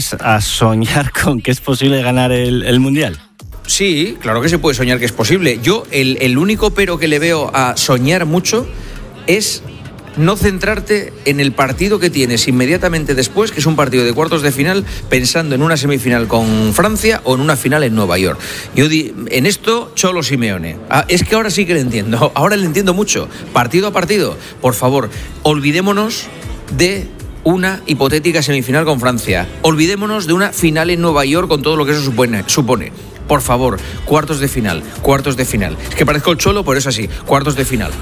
atreves a soñar con que es posible ganar el Mundial? Sí, claro que se puede soñar que es posible. Yo el único pero que le veo a soñar mucho es no centrarte en el partido que tienes inmediatamente después, que es un partido de cuartos de final, pensando en una semifinal con Francia o en una final en Nueva York. Yo en esto, Cholo Simeone. Es que ahora sí que le entiendo, ahora le entiendo mucho. Partido a partido, por favor, olvidémonos de una hipotética semifinal con Francia. Olvidémonos de una final en Nueva York con todo lo que eso supone. Por favor, cuartos de final. Es que parezco el Cholo, pero es así. Cuartos de final.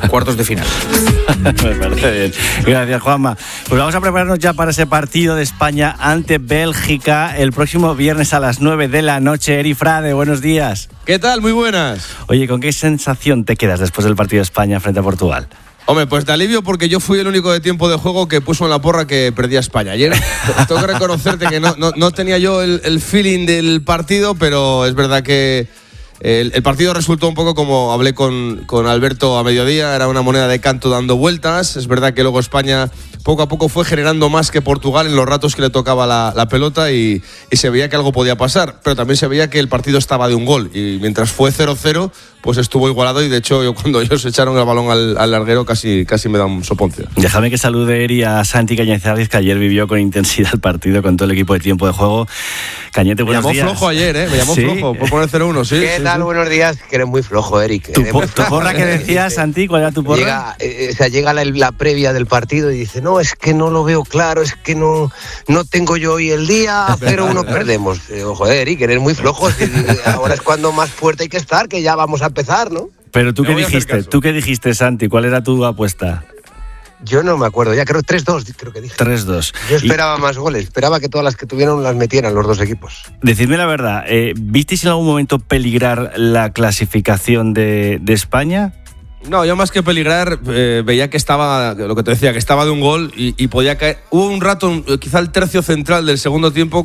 Me parece bien. Gracias, Juanma. Pues vamos a prepararnos ya para ese partido de España ante Bélgica el próximo viernes a las 9 de la noche. Eri Frade, buenos días. ¿Qué tal? Muy buenas. Oye, ¿con qué sensación te quedas después del partido de España frente a Portugal? Hombre, pues de alivio porque yo fui el único de tiempo de juego que puso en la porra que perdía España. Ayer tengo que reconocerte que no tenía yo el feeling del partido, pero es verdad que el partido resultó un poco como hablé con Alberto a mediodía, era una moneda de canto dando vueltas. Es verdad que luego España poco a poco fue generando más que Portugal en los ratos que le tocaba la pelota y se veía que algo podía pasar, pero también se veía que el partido estaba de un gol y mientras fue 0-0 pues estuvo igualado y de hecho cuando ellos echaron el balón al larguero casi me da un soponcio. Déjame que salude Eri a Santi Cañizares, que ayer vivió con intensidad el partido con todo el equipo de tiempo de juego. Cañete, buenos días. Me llamó flojo ayer, me llamó flojo por poner 0-1, sí. ¿Qué tal? Buenos días, que eres muy flojo, Eric. ¿Tu porra que decías, Santi? ¿Cuál era tu porra? Llega la previa del partido y dice, no, es que no lo veo claro, es que no tengo yo hoy el día, 0-1 perdemos. Joder, Eric, eres muy flojo, ahora es cuando más fuerte hay que estar, que ya vamos a empezar, ¿no? Pero ¿tú qué dijiste, Santi? ¿Cuál era tu apuesta? Yo no me acuerdo, ya creo 3-2, creo que dije. 3-2. Yo esperaba más goles, esperaba que todas las que tuvieron las metieran los dos equipos. Decidme la verdad, ¿visteis en algún momento peligrar la clasificación de España? No, yo más que peligrar veía que estaba, lo que te decía, que estaba de un gol y podía caer. Hubo un rato, quizá el tercio central del segundo tiempo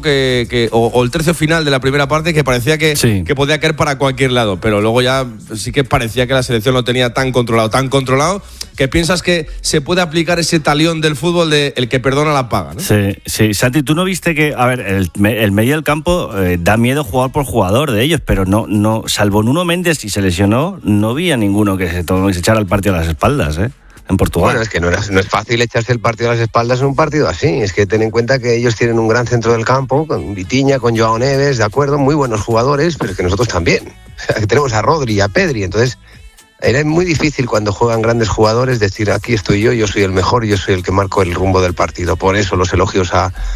o el tercio final de la primera parte que parecía que podía caer para cualquier lado, pero luego ya sí que parecía que la selección lo tenía tan controlado que piensas que se puede aplicar ese talión del fútbol de el que perdona la paga, ¿no? Sí. Santi, ¿tú no viste que, a ver, el medio del campo da miedo jugador por jugador de ellos, pero no salvo Nuno Méndez, y se lesionó, no vi a ninguno que se echara el partido a las espaldas, en Portugal. Bueno, es que no es fácil echarse el partido a las espaldas en un partido así. Es que ten en cuenta que ellos tienen un gran centro del campo, con Vitinha, con Joao Neves, de acuerdo, muy buenos jugadores, pero es que nosotros también. O sea, que tenemos a Rodri y a Pedri, entonces era muy difícil cuando juegan grandes jugadores decir, aquí estoy yo soy el mejor, yo soy el que marco el rumbo del partido. Por eso los elogios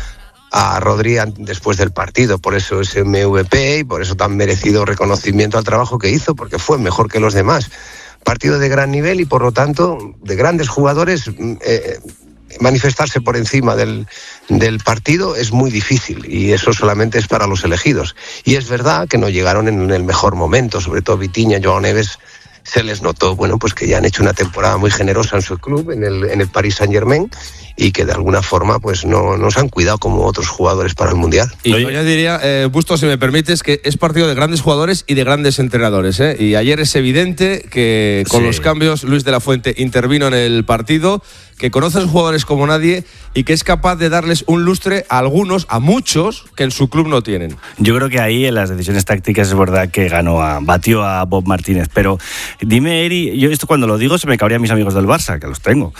a Rodri después del partido, por eso ese MVP y por eso tan merecido reconocimiento al trabajo que hizo, porque fue mejor que los demás. Partido de gran nivel y por lo tanto de grandes jugadores, manifestarse por encima del partido es muy difícil y eso solamente es para los elegidos. Y es verdad que no llegaron en el mejor momento, sobre todo Vitinha, Joao Neves, se les notó, bueno, pues que ya han hecho una temporada muy generosa en su club, en el Paris Saint-Germain, y que de alguna forma pues no se han cuidado como otros jugadores para el Mundial. Y yo ya diría, Busto, si me permites, que es partido de grandes jugadores y de grandes entrenadores, y ayer es evidente que con los cambios Luis de la Fuente intervino en el partido, que conoce a sus jugadores como nadie y que es capaz de darles un lustre a algunos, a muchos, que en su club no tienen. Yo creo que ahí en las decisiones tácticas es verdad que batió a Bob Martínez, pero dime, Eri, yo esto cuando lo digo se me cabrían mis amigos del Barça, que los tengo,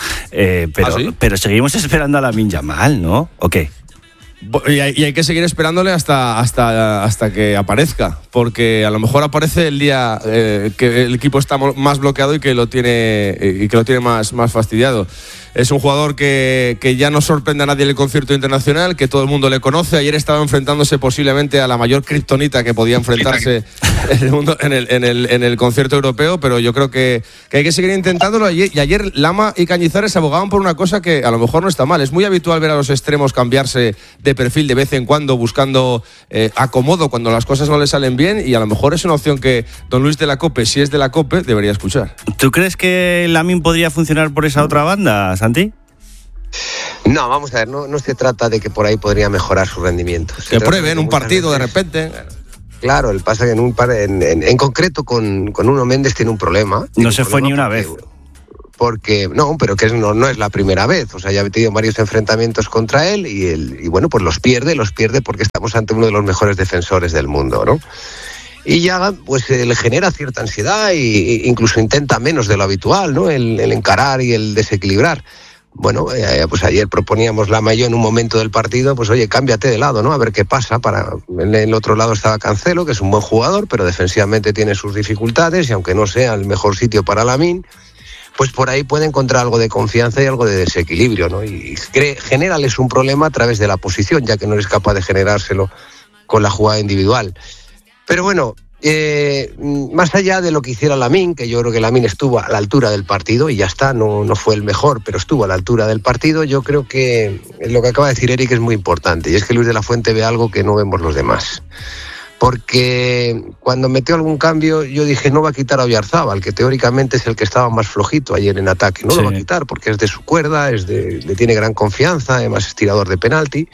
pero seguimos esperando a Lamine Yamal, ¿no? ¿O qué? Y hay que seguir esperándole hasta que aparezca, porque a lo mejor aparece el día que el equipo está más bloqueado y que lo tiene más fastidiado. Es un jugador que ya no sorprende a nadie en el concierto internacional, que todo el mundo le conoce. Ayer estaba enfrentándose posiblemente a la mayor kriptonita que podía enfrentarse en el mundo, en el concierto europeo, pero yo creo que hay que seguir intentándolo. Y ayer Lama y Cañizares abogaban por una cosa que a lo mejor no está mal. Es muy habitual ver a los extremos cambiarse de perfil de vez en cuando, buscando acomodo cuando las cosas no le salen bien, y a lo mejor es una opción que don Luis de la Cope, si es de la Cope, debería escuchar. ¿Tú crees que Lamine podría funcionar por esa otra banda, Santi? No, vamos a ver, no se trata de que por ahí podría mejorar su rendimiento. Que prueben un partido de repente. Claro, el pasa que en concreto con Nuno Méndez tiene un problema. No se fue ni una vez. porque no, pero que no es la primera vez. O sea, ya he tenido varios enfrentamientos contra él y bueno, pues los pierde porque estamos ante uno de los mejores defensores del mundo, ¿no? Y ya pues le genera cierta ansiedad e incluso intenta menos de lo habitual, ¿no? El encarar y el desequilibrar. Bueno, pues ayer proponíamos Lamayó en un momento del partido, pues oye, cámbiate de lado, ¿no? A ver qué pasa. En el otro lado estaba Cancelo, que es un buen jugador, pero defensivamente tiene sus dificultades y aunque no sea el mejor sitio para Lamine, pues por ahí puede encontrar algo de confianza y algo de desequilibrio, ¿no? Y genérales un problema a través de la posición, ya que no eres capaz de generárselo con la jugada individual. Pero bueno, más allá de lo que hiciera Lamine, que yo creo que Lamine estuvo a la altura del partido y ya está, no fue el mejor, pero estuvo a la altura del partido, yo creo que lo que acaba de decir Eric es muy importante, y es que Luis de la Fuente ve algo que no vemos los demás. Porque cuando metió algún cambio, yo dije, no va a quitar a Oyarzábal, que teóricamente es el que estaba más flojito ayer en ataque. No lo va a quitar porque es de su cuerda, le tiene gran confianza, además es tirador de penalti.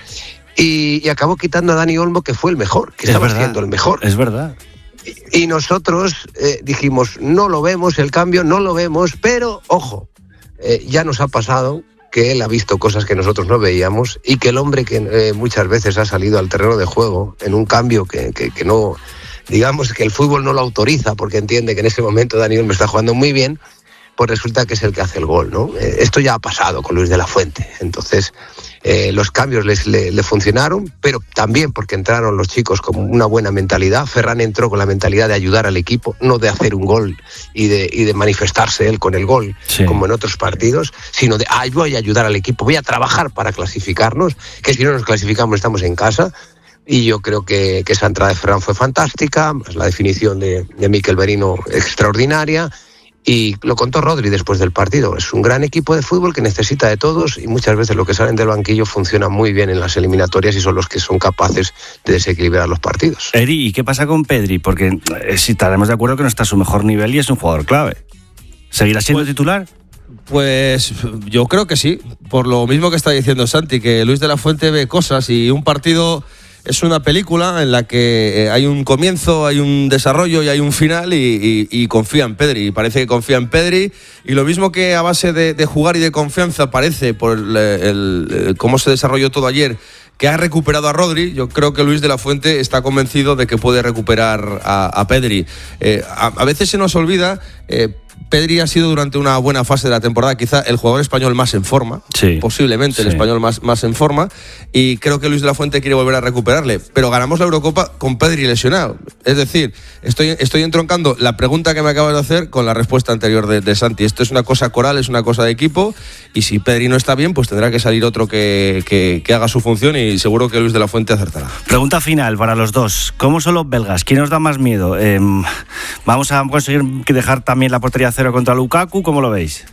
Y acabó quitando a Dani Olmo, que fue el mejor, que estaba siendo el mejor. Es verdad. Y nosotros dijimos, no lo vemos, el cambio no lo vemos, pero, ojo, ya nos ha pasado que él ha visto cosas que nosotros no veíamos y que el hombre que muchas veces ha salido al terreno de juego en un cambio que no, digamos que el fútbol no lo autoriza porque entiende que en ese momento Dani Olmo está jugando muy bien, pues resulta que es el que hace el gol, ¿no? Esto ya ha pasado con Luis de la Fuente, entonces los cambios le funcionaron, pero también porque entraron los chicos con una buena mentalidad. Ferran entró con la mentalidad de ayudar al equipo, no de hacer un gol y de manifestarse él con el gol, como en otros partidos, sino de voy a ayudar al equipo, voy a trabajar para clasificarnos, que si no nos clasificamos estamos en casa. Y yo creo que esa entrada de Ferran fue fantástica, la definición de Mikel Merino extraordinaria. Y lo contó Rodri después del partido. Es un gran equipo de fútbol que necesita de todos y muchas veces los que salen del banquillo funcionan muy bien en las eliminatorias y son los que son capaces de desequilibrar los partidos. Eri, ¿y qué pasa con Pedri? Porque si estaremos de acuerdo que no está a su mejor nivel y es un jugador clave. ¿Seguirá siendo titular? Pues yo creo que sí. Por lo mismo que está diciendo Santi, que Luis de la Fuente ve cosas y un partido es una película en la que hay un comienzo, hay un desarrollo y hay un final y confía en Pedri. Y parece que confía en Pedri. Y lo mismo que a base de jugar y de confianza parece por cómo se desarrolló todo ayer, que ha recuperado a Rodri. Yo creo que Luis de la Fuente está convencido de que puede recuperar a Pedri. A veces se nos olvida... Pedri ha sido durante una buena fase de la temporada quizá el jugador español más en forma, posiblemente el español más en forma, y creo que Luis de la Fuente quiere volver a recuperarle, pero ganamos la Eurocopa con Pedri lesionado. Es decir, estoy entroncando la pregunta que me acabas de hacer con la respuesta anterior de Santi. Esto es una cosa coral, es una cosa de equipo, y si Pedri no está bien, pues tendrá que salir otro que haga su función, y seguro que Luis de la Fuente acertará. Pregunta final para los dos. ¿Cómo son los belgas? ¿Quién nos da más miedo? ¿Vamos a conseguir dejar también la portería cero contra Lukaku? ¿Cómo lo veis?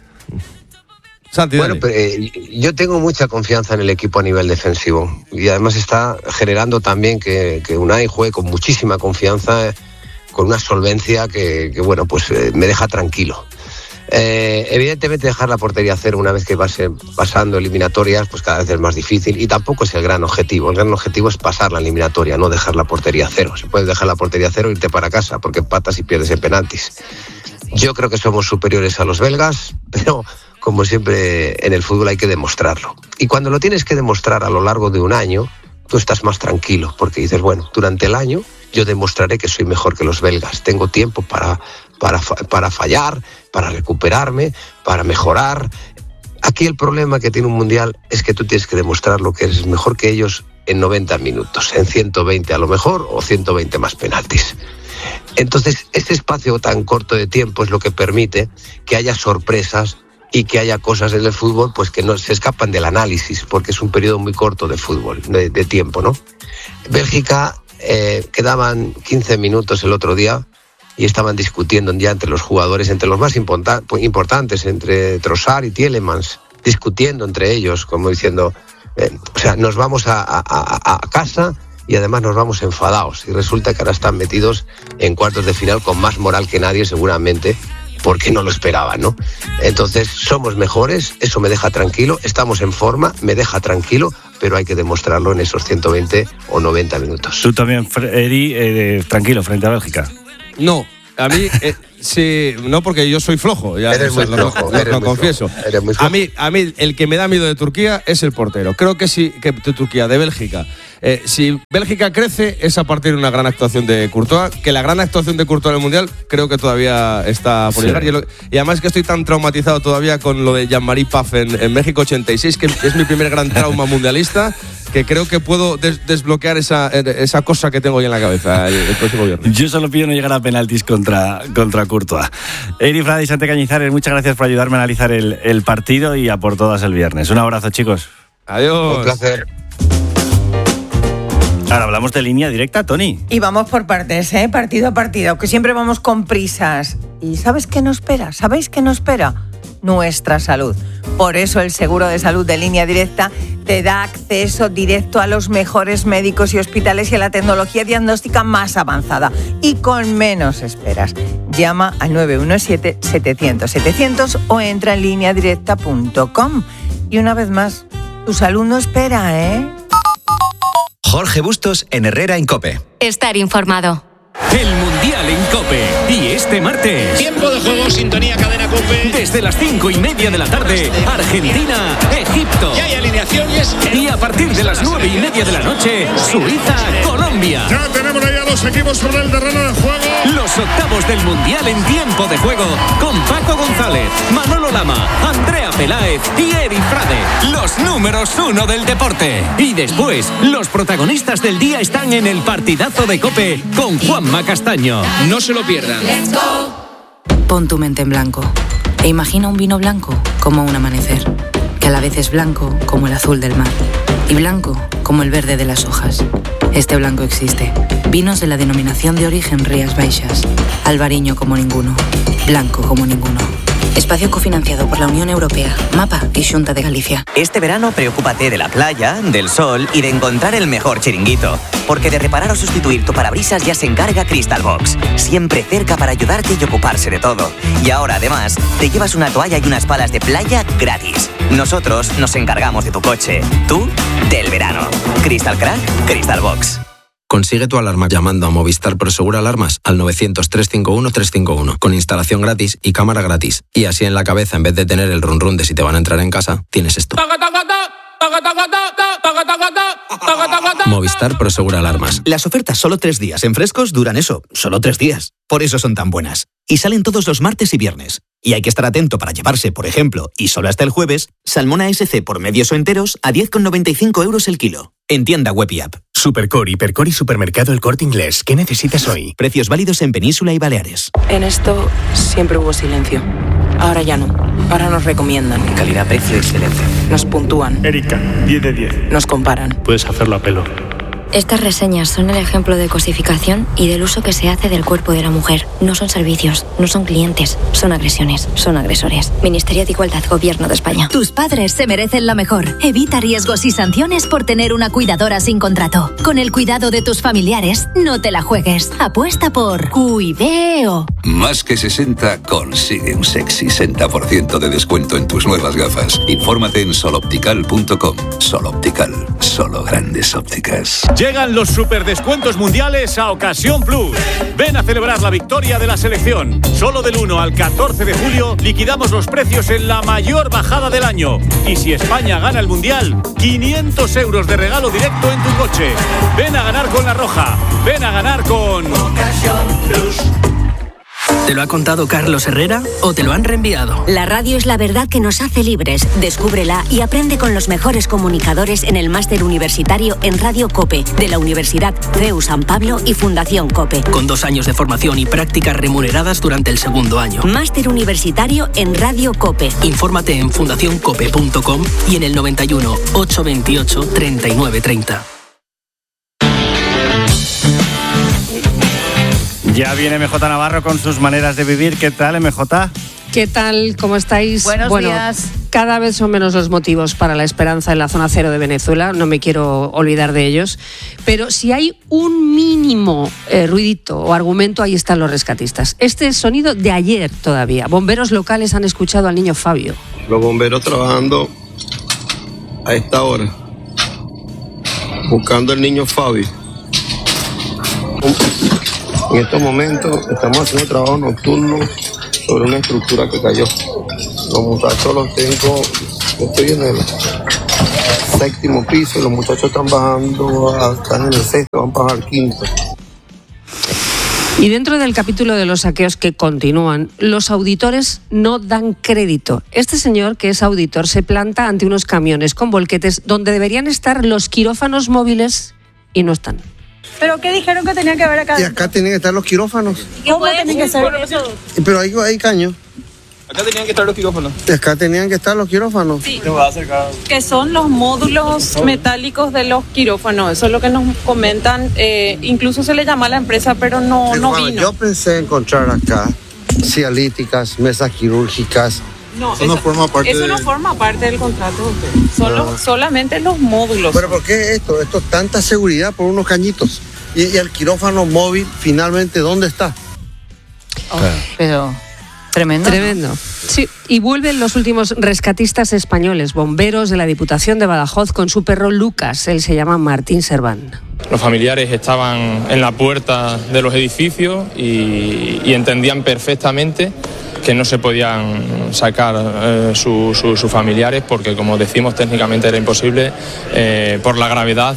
Santi, bueno, yo tengo mucha confianza en el equipo a nivel defensivo y además está generando también que Unai juegue con muchísima confianza, con una solvencia que bueno, pues me deja tranquilo. Evidentemente dejar la portería cero una vez que vas pasando eliminatorias pues cada vez es más difícil y tampoco es el gran objetivo. El gran objetivo es pasar la eliminatoria, no dejar la portería cero. Se puede dejar la portería cero e irte para casa porque empatas y pierdes en penaltis. Yo creo que somos superiores a los belgas, pero como siempre en el fútbol hay que demostrarlo. Y cuando lo tienes que demostrar a lo largo de un año, tú estás más tranquilo porque dices, bueno, durante el año yo demostraré que soy mejor que los belgas. Tengo tiempo para fallar, para recuperarme, para mejorar. Aquí el problema que tiene un mundial es que tú tienes que demostrar lo que eres mejor que ellos en 90 minutos, en 120 a lo mejor o 120 más penaltis. Entonces, este espacio tan corto de tiempo es lo que permite que haya sorpresas y que haya cosas en el fútbol pues que no se escapan del análisis, porque es un periodo muy corto de fútbol, de tiempo, ¿no? Bélgica, quedaban 15 minutos el otro día y estaban discutiendo ya entre los jugadores, entre los más importantes, entre Trossard y Tielemans, discutiendo entre ellos, como diciendo, o sea, nos vamos a casa y además nos vamos enfadados. Y resulta que ahora están metidos en cuartos de final con más moral que nadie, seguramente, porque no lo esperaban, ¿no? Entonces, somos mejores, eso me deja tranquilo, estamos en forma, me deja tranquilo, pero hay que demostrarlo en esos 120 o 90 minutos. ¿Tú también, Eri, tranquilo frente a Bélgica? No. A mí, sí, no porque yo soy flojo. Ya, eres muy flojo. Lo confieso. Eres muy flojo. A mí, el que me da miedo de Turquía es el portero. Creo que sí, que de Turquía, de Bélgica. Si Bélgica crece, es a partir de una gran actuación de Courtois, que la gran actuación de Courtois en el Mundial creo que todavía está por llegar. Y además que estoy tan traumatizado todavía con lo de Jean-Marie Paf en México 86, que es mi primer gran trauma mundialista, que creo que puedo desbloquear esa cosa que tengo ahí en la cabeza el próximo viernes. Yo solo pido no llegar a penaltis contra Courtois. Eri Frade y Santi Cañizares, muchas gracias por ayudarme a analizar el partido y a por todas el viernes. Un abrazo, chicos. Adiós. Un placer. Ahora hablamos de línea directa, Tony. Y vamos por partes, partido a partido, que siempre vamos con prisas. ¿Y sabes qué nos espera? ¿Sabéis qué nos espera? Nuestra salud. Por eso el seguro de salud de Línea Directa te da acceso directo a los mejores médicos y hospitales y a la tecnología diagnóstica más avanzada y con menos esperas. Llama al 917-700-700 o entra en lineadirecta.com. Y una vez más, tu salud no espera, ¿eh? Jorge Bustos en Herrera en COPE. Estar informado. El Mundial en COPE. Y este martes, tiempo de juego, sintonía, cadena COPE. desde las 5:30 de la tarde, Argentina, Egipto. Ya hay alineaciones. Y a partir de las 9:30 de la noche, Suiza, Colombia. Ya tenemos ahí a los equipos sobre el terreno de juego. Los octavos del Mundial en tiempo de juego, con Paco González, Manolo Lama, Andrea Peláez y Eri Frade. Los números 1 del deporte. Y después, los protagonistas del día están en el partidazo de COPE con Juanma Castaño. No se lo pierdan. Pon tu mente en blanco e imagina un vino blanco como un amanecer, que a la vez es blanco como el azul del mar y blanco como el verde de las hojas. Este blanco existe. Vinos de la denominación de origen Rías Baixas. Albariño como ninguno. Blanco como ninguno. Espacio cofinanciado por la Unión Europea, MAPA y Xunta de Galicia. Este verano preocúpate de la playa, del sol y de encontrar el mejor chiringuito. Porque de reparar o sustituir tu parabrisas ya se encarga Crystal Box. Siempre cerca para ayudarte y ocuparse de todo. Y ahora además te llevas una toalla y unas palas de playa gratis. Nosotros nos encargamos de tu coche. Tú, del verano. Crystal Crack, Crystal Box. Consigue tu alarma llamando a Movistar Prosegur Alarmas al 900-351-351 con instalación gratis y cámara gratis. Y así en la cabeza, en vez de tener el run run de si te van a entrar en casa, tienes esto. Movistar Prosegur Alarmas. Las ofertas solo 3 días en Frescos duran eso, solo 3 días. Por eso son tan buenas. Y salen todos los martes y viernes. Y hay que estar atento para llevarse, por ejemplo, y solo hasta el jueves, salmón SC por medios o enteros a 10,95 € el kilo. En tienda web y app. Supercor, Hipercor y Supermercado El Corte Inglés. ¿Qué necesitas hoy? Precios válidos en Península y Baleares. En esto siempre hubo silencio. Ahora ya no. Ahora nos recomiendan. Calidad, precio, excelencia. Nos puntúan. Erika, 10 de 10. Nos comparan. Puedes hacerlo a pelo. Estas reseñas son el ejemplo de cosificación y del uso que se hace del cuerpo de la mujer. No son servicios, no son clientes, son agresiones, son agresores. Ministerio de Igualdad, Gobierno de España. Tus padres se merecen lo mejor. Evita riesgos y sanciones por tener una cuidadora sin contrato. Con el cuidado de tus familiares, no te la juegues. Apuesta por Cuideo. Más que 60 consigue un sexy 60% de descuento en tus nuevas gafas. Infórmate en soloptical.com. Soloptical, solo grandes ópticas. Llegan los superdescuentos mundiales a Ocasión Plus. Ven a celebrar la victoria de la selección. Solo del 1 al 14 de julio liquidamos los precios en la mayor bajada del año. Y si España gana el mundial, 500 € de regalo directo en tu coche. Ven a ganar con La Roja. Ven a ganar con Ocasión Plus. ¿Te lo ha contado Carlos Herrera o te lo han reenviado? La radio es la verdad que nos hace libres. Descúbrela y aprende con los mejores comunicadores en el máster universitario en Radio COPE de la Universidad CEU San Pablo y Fundación COPE. Con 2 años de formación y prácticas remuneradas durante el segundo año. Máster universitario en Radio COPE. Infórmate en fundacioncope.com y en el 91 828 3930. Ya viene MJ Navarro con sus maneras de vivir. ¿Qué tal, MJ? ¿Qué tal? ¿Cómo estáis? Buenos días. Cada vez son menos los motivos para la esperanza en la zona cero de Venezuela, no me quiero olvidar de ellos, pero si hay un mínimo ruidito o argumento, ahí están los rescatistas. Este es sonido de ayer todavía. Bomberos locales han escuchado al niño Fabio. Los bomberos trabajando a esta hora, buscando al niño Fabio. En estos momentos estamos haciendo trabajo nocturno sobre una estructura que cayó. Los muchachos los tengo, estoy en el 7º piso y los muchachos están bajando, están en el 6º, van a bajar al 5º. Y dentro del capítulo de los saqueos que continúan, los auditores no dan crédito. Este señor, que es auditor, se planta ante unos camiones con volquetes donde deberían estar los quirófanos móviles y no están. ¿Pero qué dijeron que tenía que haber acá? Y acá tienen que estar los quirófanos. ¿Cómo tienen que ser eso? Pero hay caños. Acá tenían que estar los quirófanos. Acá tenían que estar los quirófanos. Sí. Que son los módulos metálicos de los quirófanos. Eso es lo que nos comentan. Incluso se le llama a la empresa, pero no vino. Yo pensé encontrar acá cialíticas, mesas quirúrgicas. No, eso no forma parte del contrato. Solamente los módulos. ¿Pero por qué esto? Esto es tanta seguridad por unos cañitos. Y el quirófano móvil, finalmente, ¿dónde está? Pero... Tremendo. Tremendo. Sí, y vuelven los últimos rescatistas españoles, bomberos de la Diputación de Badajoz con su perro Lucas. Él se llama Martín Serván. Los familiares estaban en la puerta de los edificios y entendían perfectamente que no se podían sacar sus familiares porque, como decimos, técnicamente era imposible por la gravedad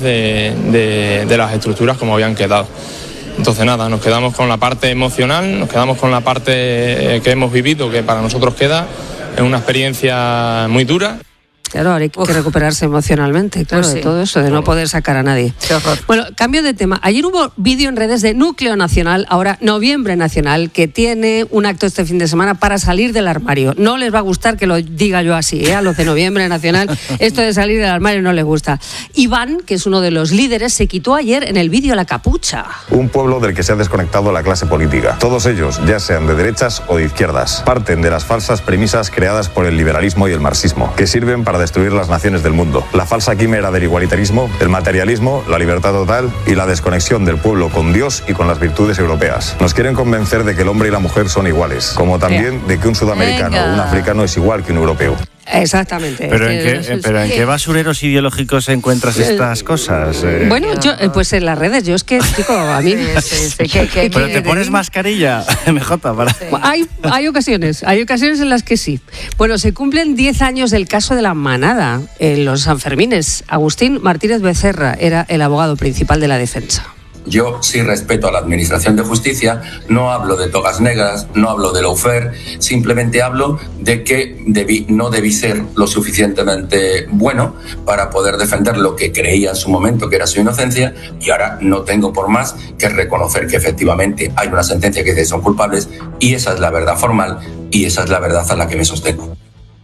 de las estructuras como habían quedado. Entonces nada, nos quedamos con la parte emocional, nos quedamos con la parte que hemos vivido, que para nosotros queda, es una experiencia muy dura. Claro, ahora hay que recuperarse emocionalmente, claro, de todo eso, de no poder sacar a nadie. Bueno, cambio de tema. Ayer hubo vídeo en redes de Núcleo Nacional, ahora Noviembre Nacional, que tiene un acto este fin de semana para salir del armario. No les va a gustar que lo diga yo así, a los de Noviembre Nacional, esto de salir del armario no les gusta. Iván, que es uno de los líderes, se quitó ayer en el vídeo la capucha. Un pueblo del que se ha desconectado la clase política. Todos ellos, ya sean de derechas o de izquierdas, parten de las falsas premisas creadas por el liberalismo y el marxismo, que sirven para destruir las naciones del mundo. La falsa quimera del igualitarismo, el materialismo, la libertad total y la desconexión del pueblo con Dios y con las virtudes europeas. Nos quieren convencer de que el hombre y la mujer son iguales, como también de que un sudamericano o un africano es igual que un europeo. Exactamente. ¿Pero en qué basureros ideológicos encuentras estas cosas? Bueno, yo pues en las redes, yo es que, chico, a mí... Pero te pones mascarilla, MJ, para... Hay ocasiones en las que sí. Bueno, se cumplen 10 años del caso de la manada en los Sanfermines. Agustín Martínez Becerra era el abogado principal de la defensa. Yo sí respeto a la Administración de Justicia, no hablo de togas negras, no hablo de lawfare, simplemente hablo de que no debí ser lo suficientemente bueno para poder defender lo que creía en su momento que era su inocencia, y ahora no tengo por más que reconocer que efectivamente hay una sentencia que dice que son culpables, y esa es la verdad formal y esa es la verdad a la que me sostengo.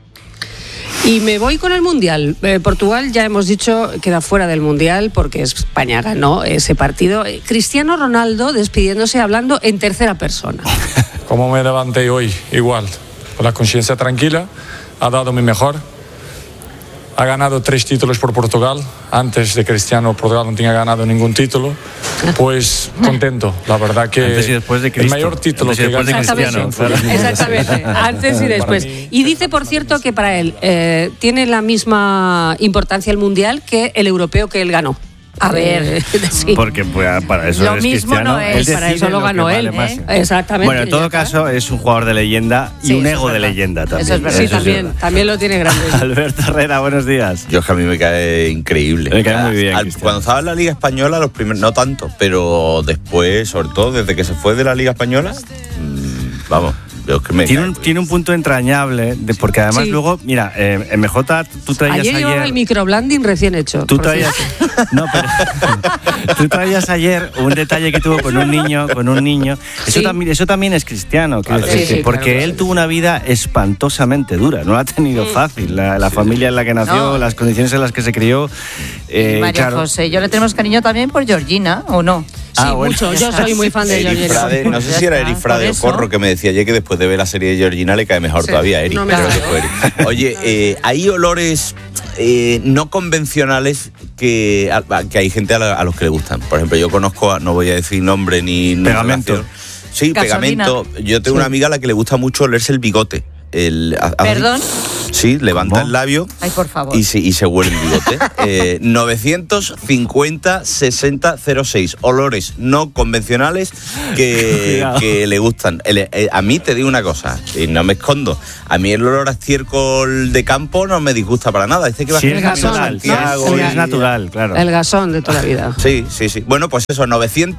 Y me voy con el Mundial. Portugal, ya hemos dicho, queda fuera del Mundial porque España ganó ese partido. Cristiano Ronaldo despidiéndose, hablando en tercera persona. Como me levanté hoy, igual, con la conciencia tranquila, ha dado mi mejor. Ha ganado 3 títulos por Portugal. Antes de Cristiano, Portugal no tenía ganado ningún título. Pues contento, la verdad que antes y después de Cristo. El mayor título antes y después de Cristiano. Exactamente, antes y después. Y dice, por cierto, que para él tiene la misma importancia el Mundial que el europeo que él ganó. A ver, sí. Porque para eso lo es mismo Cristiano. no es, para eso lo ganó él. Exactamente. Bueno, en todo caso, es un jugador de leyenda y un ego de leyenda también. Eso es verdad. Sí, también lo tiene grande. Alberto Herrera, buenos días. Yo es que a mí me cae increíble. Me cae muy bien. Cuando estaba en la Liga Española, los primeros, no tanto, pero después, sobre todo desde que se fue de la Liga Española, vamos. Tiene un punto entrañable, porque además luego, mira, MJ, tú traías ayer... llevaba el microblending recién hecho. Tú traías ayer un detalle que tuvo con un niño. Eso también es cristiano, quiero decirte, porque él tuvo una vida espantosamente dura, no la ha tenido fácil, la familia en la que nació, las condiciones en las que se crió. María José, yo le tenemos cariño también por Georgina, ¿o no? Sí, mucho. Yo soy muy fan de Georgina. No sé si era Eric Frade o Corro que me decía ayer que después de ver la serie de Georgina le cae mejor todavía a Eric. Oye, hay olores no convencionales que hay gente a los que le gustan. Por ejemplo, yo conozco, no voy a decir nombre ni pegamento. Sí, gasolina. Pegamento. Yo tengo una amiga a la que le gusta mucho olerse el bigote. ¿Perdón? Sí, levanta el labio. Ay, por favor. Y se huele el bigote. 950-6006. Olores no convencionales que le gustan. A mí te digo una cosa, y no me escondo. A mí el olor a estiércol de campo no me disgusta para nada. Dice que va a el gasón, es natural, claro. El gasón de toda la vida. Sí. Bueno, pues eso,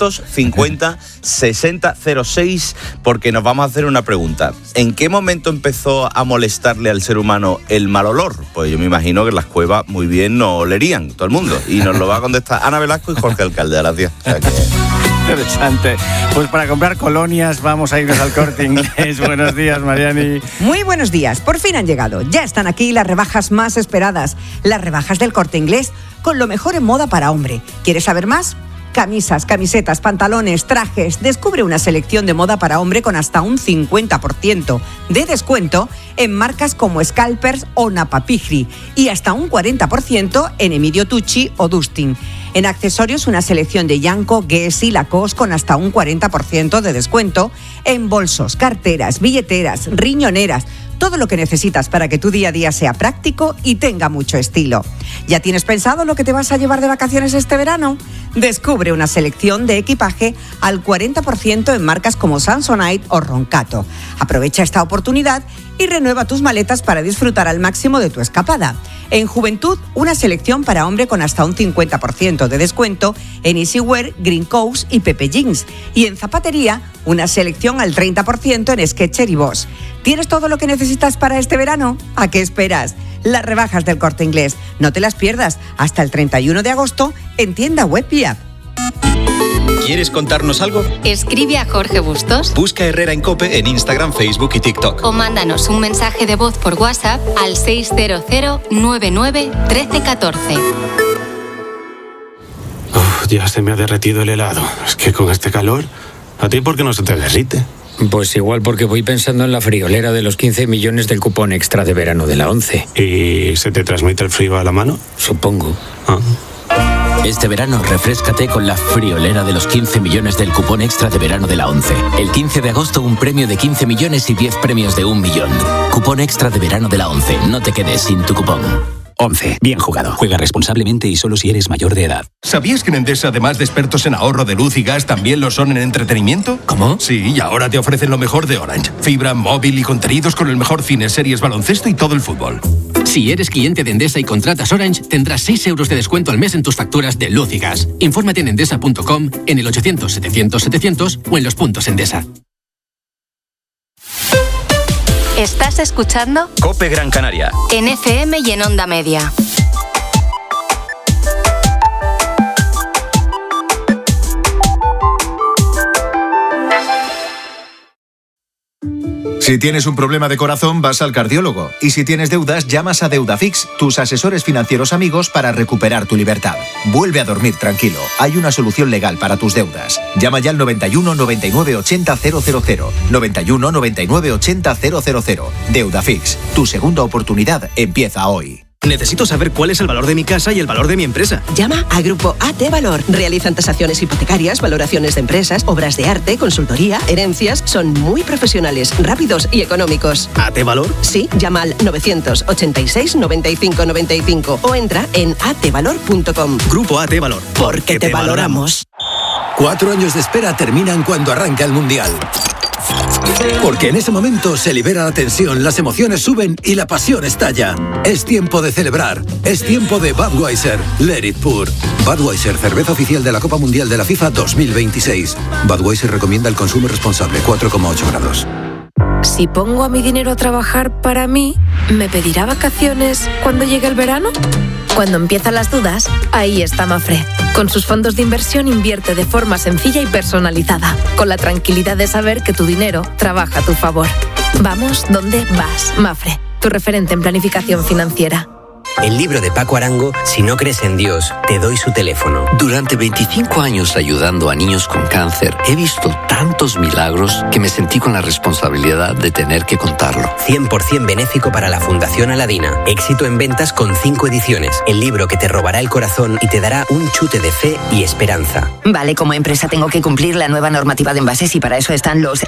950-6006, porque nos vamos a hacer una pregunta. ¿En qué momento empezó a molestarle al ser humano el mal olor? Pues yo me imagino que en las cuevas muy bien no olerían todo el mundo. Y nos lo va a contestar Ana Velasco y Jorge Alcalde a las 10. O sea que... Interesante. Pues para comprar colonias vamos a irnos al Corte Inglés. Buenos días, Mariani. Muy buenos días. Por fin han llegado. Ya están aquí las rebajas más esperadas. Las rebajas del Corte Inglés con lo mejor en moda para hombre. ¿Quieres saber más? Camisas, camisetas, pantalones, trajes. Descubre una selección de moda para hombre con hasta un 50% de descuento en marcas como Scalpers o Napapijri y hasta un 40% en Emilio Tucci o Dustin. En accesorios, una selección de Yanko, Guess y Lacoste con hasta un 40% de descuento en bolsos, carteras, billeteras, riñoneras. Todo lo que necesitas para que tu día a día sea práctico y tenga mucho estilo. ¿Ya tienes pensado lo que te vas a llevar de vacaciones este verano? Descubre una selección de equipaje al 40% en marcas como Samsonite o Roncato. Aprovecha esta oportunidad y renueva tus maletas para disfrutar al máximo de tu escapada. En juventud, una selección para hombre con hasta un 50% de descuento en Easywear, Green Coast y Pepe Jeans. Y en zapatería, una selección al 30% en Skechers y Boss. ¿Tienes todo lo que necesitas para este verano? ¿A qué esperas? Las rebajas del Corte Inglés. No te las pierdas hasta el 31 de agosto en tienda web y app. ¿Quieres contarnos algo? Escribe a Jorge Bustos. Busca Herrera en COPE en Instagram, Facebook y TikTok. O mándanos un mensaje de voz por WhatsApp al 600-99-1314. Ya se me ha derretido el helado. Es que con este calor, ¿a ti por qué no se te derrite? Pues igual porque voy pensando en la friolera de los 15 millones del cupón extra de verano de la 11. ¿Y se te transmite el frío a la mano? Supongo. Este verano refréscate con la friolera de los 15 millones del cupón extra de verano de la 11. El 15 de agosto un premio de 15 millones y 10 premios de 1 millón. Cupón extra de verano de la 11. No te quedes sin tu cupón. 11. Bien jugado. Juega responsablemente y solo si eres mayor de edad. ¿Sabías que en Endesa, además de expertos en ahorro de luz y gas, también lo son en entretenimiento? ¿Cómo? Sí, y ahora te ofrecen lo mejor de Orange. Fibra, móvil y contenidos con el mejor cine, series, baloncesto y todo el fútbol. Si eres cliente de Endesa y contratas Orange, tendrás 6 euros de descuento al mes en tus facturas de luz y gas. Infórmate en endesa.com, en el 800-700-700 o en los puntos Endesa. ¿Estás escuchando? COPE Gran Canaria. En FM y en Onda Media. Si tienes un problema de corazón, vas al cardiólogo. Y si tienes deudas, llamas a Deudafix, tus asesores financieros amigos para recuperar tu libertad. Vuelve a dormir tranquilo. Hay una solución legal para tus deudas. Llama ya al 91 99 80 000. 91 99 80 000. Deudafix, tu segunda oportunidad empieza hoy. Necesito saber cuál es el valor de mi casa y el valor de mi empresa. Llama a Grupo AT Valor. Realizan tasaciones hipotecarias, valoraciones de empresas, obras de arte, consultoría, herencias. Son muy profesionales, rápidos y económicos. ¿AT Valor? Sí, llama al 986 95 95 o entra en atvalor.com. Grupo AT Valor. Porque te valoramos. 4 años de espera terminan cuando arranca el Mundial. Porque en ese momento se libera la tensión, las emociones suben y la pasión estalla. Es tiempo de celebrar. Es tiempo de Budweiser. Let it pour. Budweiser, cerveza oficial de la Copa Mundial de la FIFA 2026. Budweiser recomienda el consumo responsable, 4,8 grados. Si pongo a mi dinero a trabajar para mí, ¿me pedirá vacaciones cuando llegue el verano? Cuando empiezan las dudas, ahí está Mafre. Con sus fondos de inversión invierte de forma sencilla y personalizada, con la tranquilidad de saber que tu dinero trabaja a tu favor. Vamos donde vas, Mafre, tu referente en planificación financiera. El libro de Paco Arango, Si no crees en Dios, te doy su teléfono. Durante 25 años ayudando a niños con cáncer, he visto tantos milagros que me sentí con la responsabilidad de tener que contarlo. 100% benéfico para la Fundación Aladina. Éxito en ventas con 5 ediciones. El libro que te robará el corazón y te dará un chute de fe y esperanza. Vale, como empresa tengo que cumplir la nueva normativa de envases y para eso están los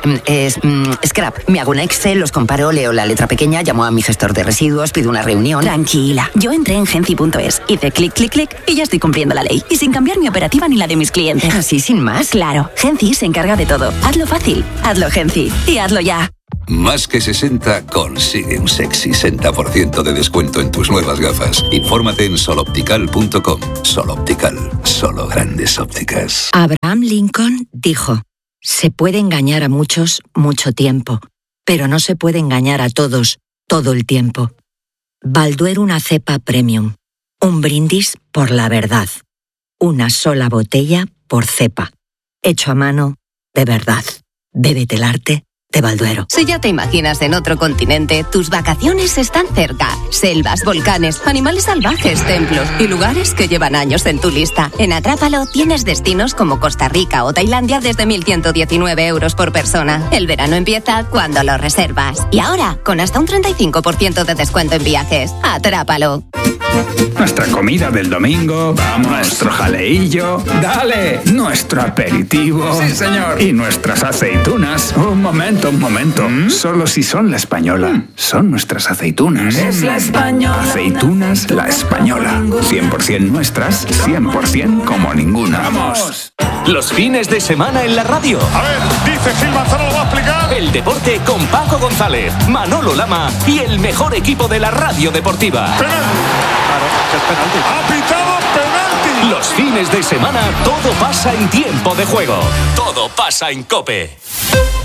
scrap. Me hago un Excel, los comparo, leo la letra pequeña, llamo a mi gestor de residuos, pido una reunión. Tranquila, yo entré en Genci.es, hice clic, clic, clic y ya estoy cumpliendo la ley. Y sin cambiar mi operativa ni la de mis clientes. ¿Así sin más? Claro, Genci se encarga de todo. Hazlo fácil, hazlo Genci y hazlo ya. Más que 60 consigue un sexy 60% de descuento en tus nuevas gafas. Infórmate en soloptical.com. Soloptical, solo grandes ópticas. Abraham Lincoln dijo: se puede engañar a muchos mucho tiempo, pero no se puede engañar a todos todo el tiempo. Balduero, una cepa premium. Un brindis por la verdad. Una sola botella por cepa. Hecho a mano, de verdad. Bébete el arte de Balduero. Si ya te imaginas en otro continente, tus vacaciones están cerca. Selvas, volcanes, animales salvajes, templos y lugares que llevan años en tu lista. En Atrápalo tienes destinos como Costa Rica o Tailandia desde 1.119 euros por persona. El verano empieza cuando lo reservas. Y ahora, con hasta un 35% de descuento en viajes. Atrápalo. Nuestra comida del domingo, vamos, nuestro jaleillo, dale, nuestro aperitivo. Sí, señor. Y nuestras aceitunas. Un momento. Solo si son La Española. Son nuestras aceitunas. Es La Española. Aceitunas La Española. 100% nuestras, 100% como ninguna. ¡Vamos! Los fines de semana en la radio. A ver, dice Gil Manzano, lo va a explicar. El deporte con Paco González, Manolo Lama y el mejor equipo de la radio deportiva. ¡Penalti! Claro, es penalti. ¡Ha pitado penalti! Los fines de semana todo pasa en tiempo de juego. Todo pasa en COPE.